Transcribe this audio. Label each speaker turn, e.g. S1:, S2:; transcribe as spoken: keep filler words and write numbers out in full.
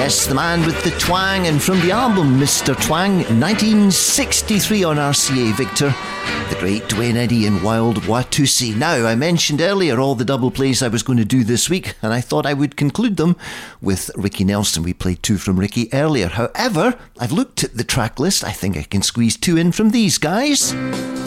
S1: Yes, the man with the twang, and from the album Mister Twang, nineteen sixty-three on R C A Victor, the great Dwayne Eddy and Wild Watusi. Now, I mentioned earlier all the double plays I was going to do this week, and I thought I would conclude them with Ricky Nelson. We played two from Ricky earlier. However, I've looked at the track list. I think I can squeeze two in from these guys.